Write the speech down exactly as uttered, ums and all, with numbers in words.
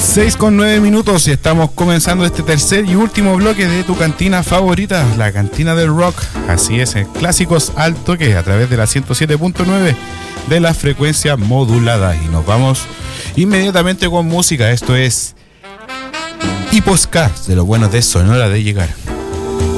seis con nueve minutos y estamos comenzando este tercer y último bloque de tu cantina favorita, la cantina del rock. Así es, clásicos al toque a través de la ciento siete punto nueve de la frecuencia modulada. Y nos vamos inmediatamente con música. Esto es Hiposca, de lo bueno de Sonora de Llegar.